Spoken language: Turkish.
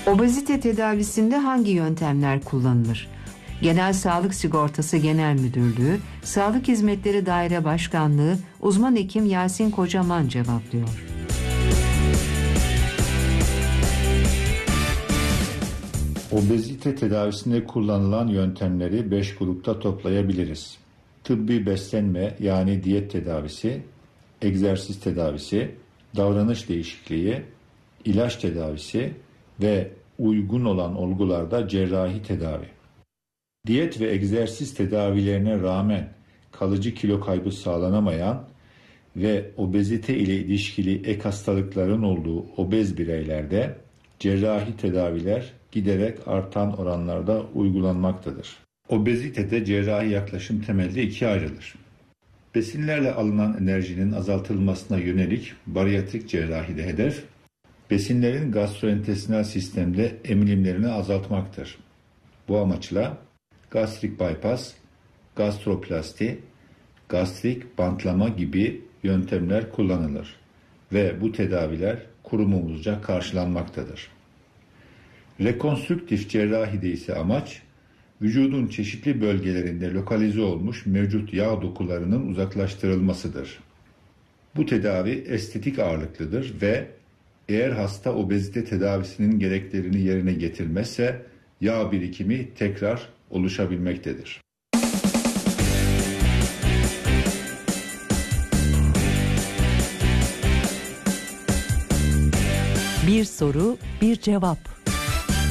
Obezite tedavisinde hangi yöntemler kullanılır? Genel Sağlık Sigortası Genel Müdürlüğü, Sağlık Hizmetleri Daire Başkanlığı uzman hekim Yasin Kocaman cevaplıyor. Obezite tedavisinde kullanılan yöntemleri 5 grupta toplayabiliriz. Tıbbi beslenme yani diyet tedavisi, egzersiz tedavisi, davranış değişikliği, ilaç tedavisi ve uygun olan olgularda cerrahi tedavi. Diyet ve egzersiz tedavilerine rağmen kalıcı kilo kaybı sağlanamayan ve obezite ile ilişkili ek hastalıkların olduğu obez bireylerde cerrahi tedaviler giderek artan oranlarda uygulanmaktadır. Obezitede cerrahi yaklaşım temelde ikiye ayrılır. Besinlerle alınan enerjinin azaltılmasına yönelik bariyatrik cerrahi de hedef, besinlerin gastrointestinal sistemde emilimlerini azaltmaktır. Bu amaçla gastrik bypass, gastroplasti, gastrik bantlama gibi yöntemler kullanılır ve bu tedaviler kurumumuzca karşılanmaktadır. Rekonstrüktif cerrahide ise amaç, vücudun çeşitli bölgelerinde lokalize olmuş mevcut yağ dokularının uzaklaştırılmasıdır. Bu tedavi estetik ağırlıklıdır ve eğer hasta obezite tedavisinin gereklerini yerine getirmezse yağ birikimi tekrar oluşabilmektedir. Bir soru, bir cevap.